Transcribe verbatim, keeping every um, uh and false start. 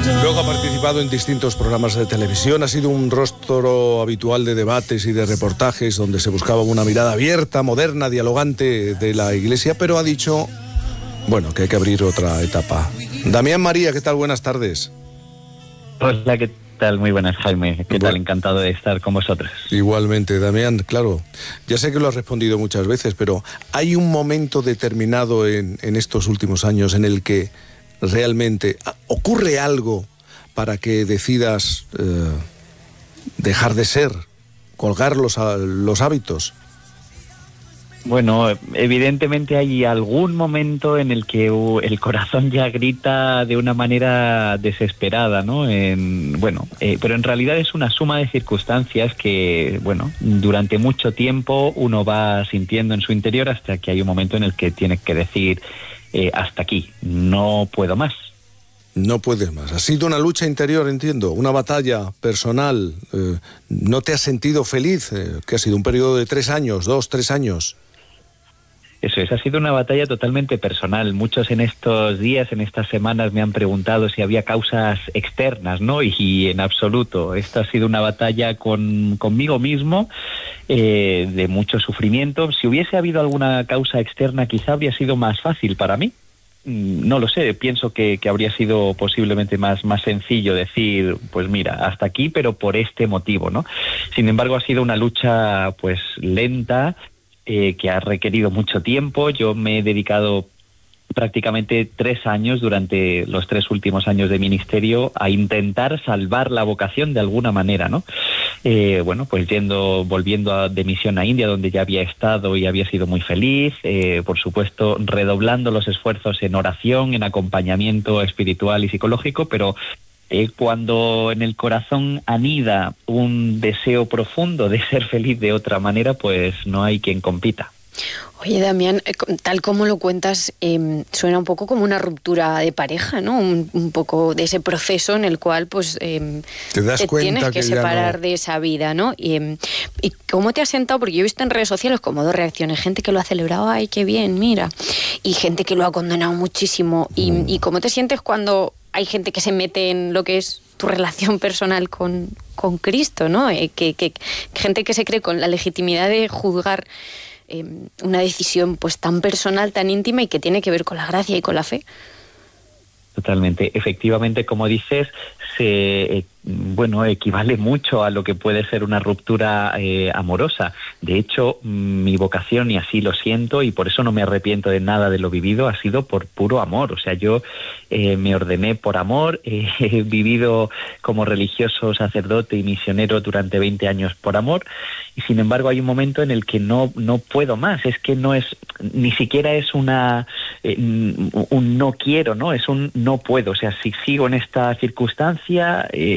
Luego ha participado en distintos programas de televisión, ha sido un rostro habitual de debates y de reportajes donde se buscaba una mirada abierta, moderna, dialogante de la Iglesia, pero ha dicho, bueno, que hay que abrir otra etapa. Damián María, ¿qué tal? Buenas tardes. Hola, ¿qué tal? Muy buenas, Jaime. ¿Qué tal? Encantado de estar con vosotros. Igualmente, Damián, claro, ya sé que lo has respondido muchas veces, pero ¿hay un momento determinado en, en estos últimos años en el que realmente ocurre algo para que decidas eh, dejar de ser, colgar los, los hábitos? Bueno, evidentemente hay algún momento en el que el corazón ya grita de una manera desesperada, ¿no? En, bueno, eh, pero en realidad es una suma de circunstancias que, bueno, durante mucho tiempo uno va sintiendo en su interior hasta que hay un momento en el que tiene que decir eh, hasta aquí, no puedo más. No puedes más. Ha sido una lucha interior, entiendo, una batalla personal. Eh, ¿No te has sentido feliz? Eh, que ha sido un periodo de tres años, dos, tres años. Eso es, ha sido una batalla totalmente personal. Muchos en estos días, en estas semanas, me han preguntado si había causas externas, ¿no? Y, y en absoluto. Esta ha sido una batalla con, conmigo mismo, eh, de mucho sufrimiento. Si hubiese habido alguna causa externa, quizá habría sido más fácil para mí. No lo sé, pienso que, que habría sido posiblemente más, más sencillo decir, pues mira, hasta aquí, pero por este motivo, ¿no? Sin embargo, ha sido una lucha, pues, lenta, Eh, que ha requerido mucho tiempo. Yo me he dedicado prácticamente tres años durante los tres últimos años de ministerio a intentar salvar la vocación de alguna manera, ¿no? Eh, bueno, pues yendo, volviendo a, de misión a India, donde ya había estado y había sido muy feliz, eh, por supuesto, redoblando los esfuerzos en oración, en acompañamiento espiritual y psicológico, pero Eh, cuando en el corazón anida un deseo profundo de ser feliz de otra manera, pues no hay quien compita. Oye, Damián, tal como lo cuentas, eh, suena un poco como una ruptura de pareja, ¿no? Un, un poco de ese proceso en el cual, pues, eh, te, das te cuenta tienes que, que separar no... de esa vida, ¿no? Y, eh, ¿Y cómo te has sentado? Porque yo he visto en redes sociales como dos reacciones. Gente que lo ha celebrado, ¡ay, qué bien, mira! Y gente que lo ha condenado muchísimo. Y, mm. y ¿cómo te sientes cuando hay gente que se mete en lo que es tu relación personal con, con Cristo, ¿no? Eh, que, que gente que se cree con la legitimidad de juzgar eh, una decisión pues tan personal, tan íntima y que tiene que ver con la gracia y con la fe. Totalmente. Efectivamente, como dices, se, eh, bueno, equivale mucho a lo que puede ser una ruptura eh, amorosa. De hecho, mi vocación, y así lo siento, y por eso no me arrepiento de nada de lo vivido, ha sido por puro amor. O sea, yo eh, me ordené por amor, eh, he vivido como religioso, sacerdote y misionero durante veinte años por amor, y sin embargo hay un momento en el que no, no puedo más. Es que no es, ni siquiera es una eh, un no quiero, ¿no? Es un no puedo. O sea, si sigo en esta circunstancia, eh,